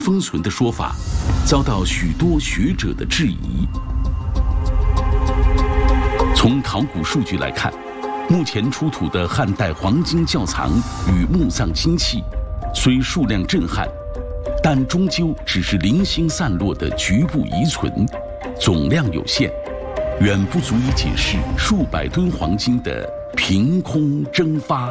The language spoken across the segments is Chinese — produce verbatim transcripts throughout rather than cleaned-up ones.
封存的说法，遭到许多学者的质疑。从考古数据来看，目前出土的汉代黄金窖藏与墓葬金器，虽数量震撼，但终究只是零星散落的局部遗存，总量有限，远不足以解释数百吨黄金的凭空蒸发。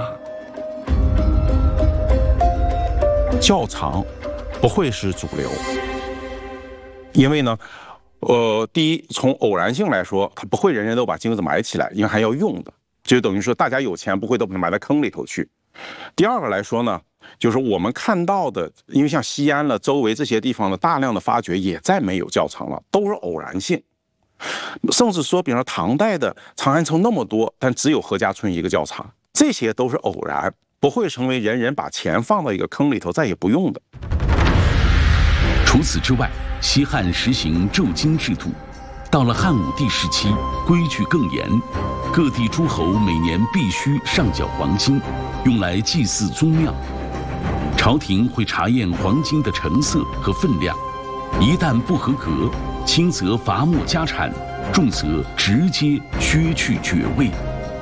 窖藏不会是主流，因为呢，呃，第一，从偶然性来说，它不会人人都把金子埋起来，因为还要用的，就等于说大家有钱不会都把它埋在坑里头去。第二个来说呢，就是我们看到的，因为像西安了周围这些地方的大量的发掘也再没有窖藏了，都是偶然性。甚至说，比如说唐代的长安城那么多，但只有何家村一个窖藏，这些都是偶然，不会成为人人把钱放到一个坑里头再也不用的。 除此之外，西汉实行胄金制度，到了汉武帝时期，规矩更严，各地诸侯每年必须上缴黄金，用来祭祀宗庙。朝廷会查验黄金的成色和分量，一旦不合格，轻则罚没家产，重则直接削去爵位。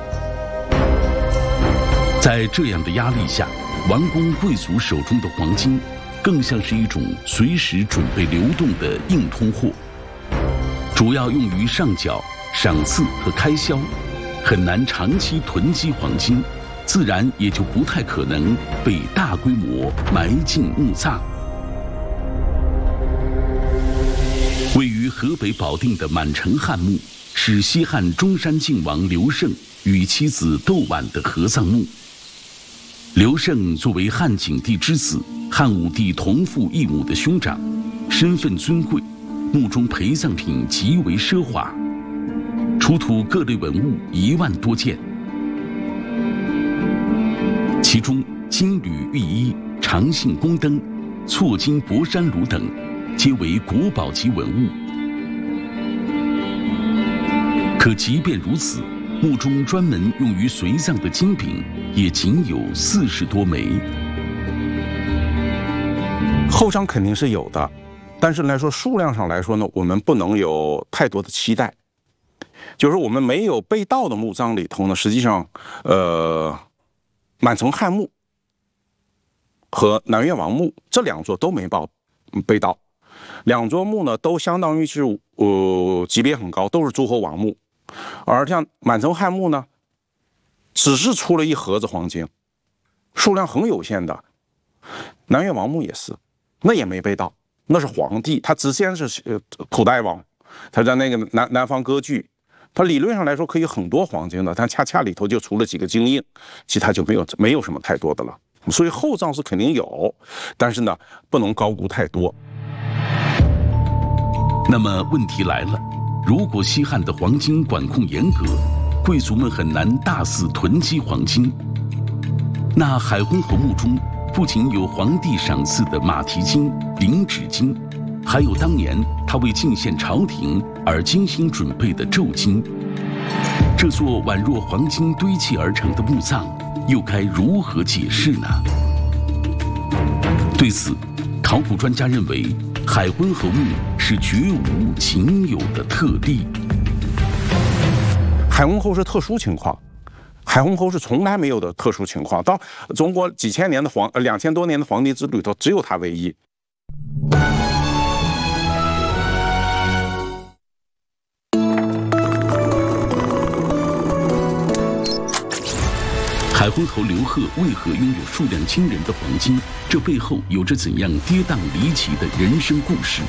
在这样的压力下，王公贵族手中的黄金更像是一种随时准备流动的硬通货，主要用于上缴、赏赐和开销，很难长期囤积黄金，自然也就不太可能被大规模埋进墓葬。位于河北保定的满城汉墓，是西汉中山靖王刘胜与妻子窦婉的合葬墓。刘胜作为汉景帝之子，汉武帝同父异母的兄长，身份尊贵，墓中陪葬品极为奢华，出土各类文物一万多件，其中金缕玉衣、长信宫灯、错金博山炉等，皆为国宝级文物。可即便如此，墓中专门用于随葬的金饼也仅有四十多枚。 后葬肯定是有的，但是来说数量上来说呢，我们不能有太多的期待。就是我们没有被盗的墓葬里头呢，实际上，呃，满城汉墓和南岳王墓这两座都没报被盗，两座墓呢都相当于是呃级别很高，都是诸侯王墓。而像满城汉墓呢，只是出了一盒子黄金，数量很有限的。南岳王墓也是，那也没被盗，那是皇帝，他之前是呃土代王，他在那个南南方割据，他理论上来说可以很多黄金的，但恰恰里头就出了几个金印，其他就没有没有什么太多的了。所以厚葬是肯定有，但是呢，不能高估太多。 那么问题来了。如果西汉的黄金管控严格，贵族们很难大肆囤积黄金。那海昏侯墓中不仅有皇帝赏赐的马蹄金、领纸金，还有当年他为进献朝廷而精心准备的胄金。这座宛若黄金堆砌而成的墓葬，又该如何解释呢？对此，考古专家认为，海昏侯墓是绝无仅有的特例。 海昏侯是特殊情况，海昏侯是从来没有的特殊情况。到中国几千年的皇，呃两千多年的皇帝制里头，只有他唯一。 海昏侯刘贺为何拥有数量惊人的黄金？这背后有着怎样跌宕离奇的人生故事？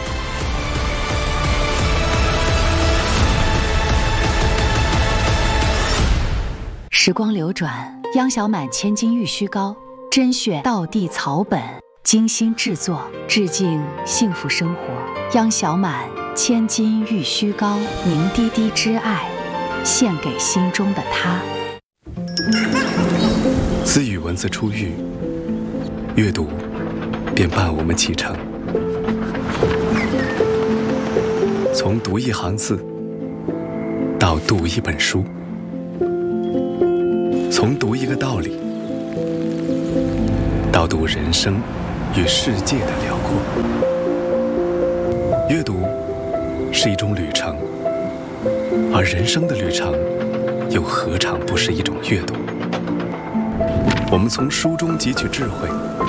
时光流转，央小满千金玉虚膏甄选道地草本，精心制作，致敬幸福生活。央小满千金玉虚膏，凝滴滴之爱，献给心中的他。 自与文字初遇，阅读便伴我们启程。从读一行字到读一本书，从读一个道理到读人生与世界的辽阔。阅读是一种旅程，而人生的旅程又何尝不是一种阅读？我们从书中汲取智慧，